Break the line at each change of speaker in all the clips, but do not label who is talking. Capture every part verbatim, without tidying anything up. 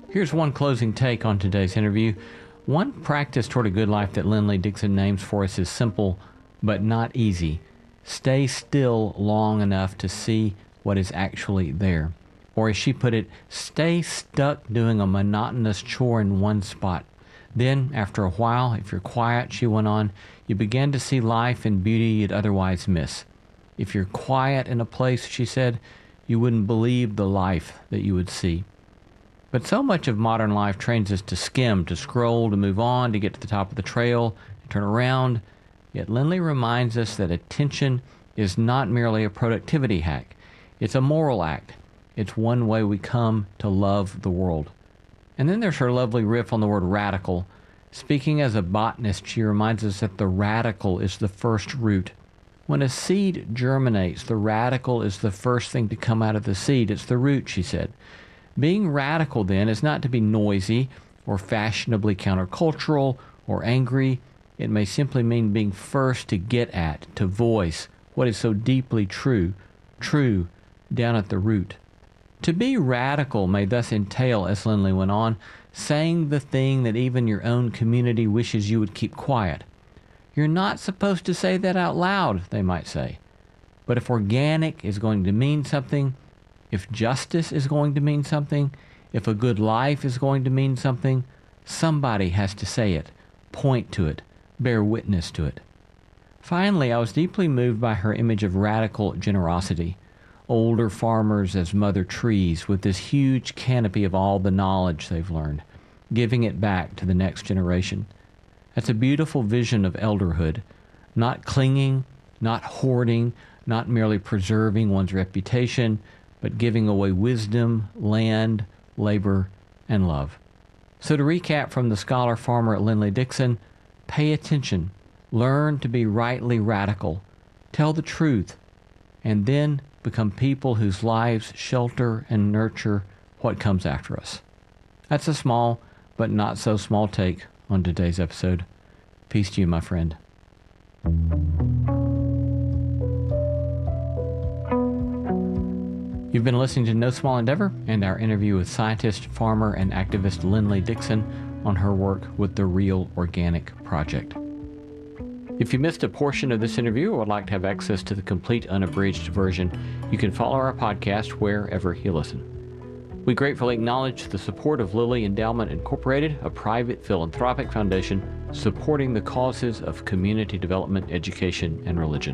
Here's one closing take on today's interview. One practice toward a good life that Lindley Dixon names for us is simple, but not easy. Stay still long enough to see what is actually there. Or as she put it, stay stuck doing a monotonous chore in one spot. Then, after a while, if you're quiet, she went on, you begin to see life and beauty you'd otherwise miss. If you're quiet in a place, she said, you wouldn't believe the life that you would see. But so much of modern life trains us to skim, to scroll, to move on, to get to the top of the trail, to turn around. Yet Lindley reminds us that attention is not merely a productivity hack. It's a moral act. It's one way we come to love the world. And then there's her lovely riff on the word radical. Speaking as a botanist, she reminds us that the radical is the first root. When a seed germinates, the radical is the first thing to come out of the seed. It's the root, she said. Being radical, then, is not to be noisy or fashionably countercultural or angry. It may simply mean being first to get at, to voice what is so deeply true, true down at the root. To be radical may thus entail, as Lindley went on, saying the thing that even your own community wishes you would keep quiet. You're not supposed to say that out loud, they might say. But if organic is going to mean something, if justice is going to mean something, if a good life is going to mean something, somebody has to say it, point to it, bear witness to it. Finally, I was deeply moved by her image of radical generosity. Older farmers as mother trees with this huge canopy of all the knowledge they've learned, giving it back to the next generation. That's a beautiful vision of elderhood, not clinging, not hoarding, not merely preserving one's reputation, but giving away wisdom, land, labor, and love. So to recap from the scholar farmer at Lindley Dixon, pay attention, learn to be rightly radical, tell the truth, and then become people whose lives shelter and nurture what comes after us. That's a small, but not so small take on today's episode. Peace to you, my friend. You've been listening to No Small Endeavor and our interview with scientist, farmer, and activist Lindley Dixon on her work with the Real Organic Project. If you missed a portion of this interview or would like to have access to the complete unabridged version, you can follow our podcast wherever you listen. We gratefully acknowledge the support of Lilly Endowment Incorporated, a private philanthropic foundation supporting the causes of community development, education, and religion.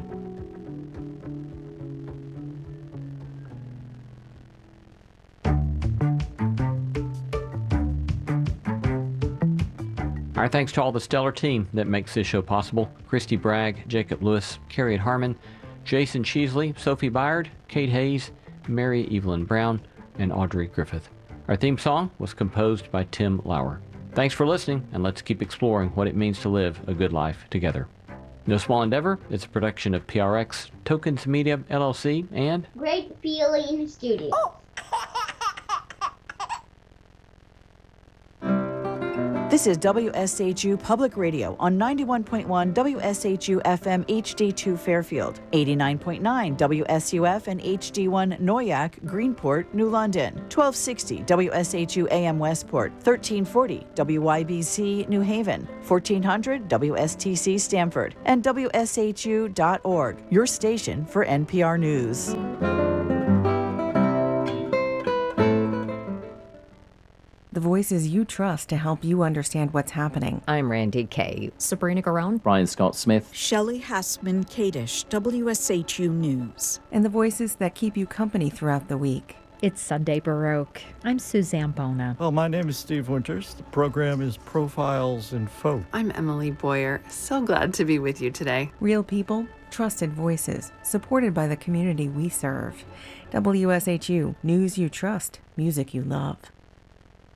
Our thanks to all the stellar team that makes this show possible. Christy Bragg, Jacob Lewis, Carrie Harmon, Jason Cheesley, Sophie Byard, Kate Hayes, Mary Evelyn Brown, and Audrey Griffith. Our theme song was composed by Tim Lauer. Thanks for listening, and let's keep exploring what it means to live a good life together. No Small Endeavor is a production of P R X, Tokens Media, L L C, and
Great Feeling Studio. Oh.
This is W S H U Public Radio on ninety-one point one W S H U F M H D two Fairfield, eighty-nine point nine W S U F and H D one Noyak, Greenport, New London, twelve sixty W S H U A M Westport, thirteen forty W Y B C New Haven, fourteen hundred W S T C Stamford, and W S H U dot org, your station for N P R News.
The voices you trust to help you understand what's happening.
I'm Randy Kay.
Sabrina Garone.
Brian Scott Smith.
Shelley Hassman-Kadish, W S H U News.
And the voices that keep you company throughout the week.
It's Sunday Baroque. I'm Suzanne Bona.
Well, my name is Steve Winters. The program is Profiles in Folk.
I'm Emily Boyer. So glad to be with you today.
Real people, trusted voices, supported by the community we serve. W S H U, news you trust, music you love.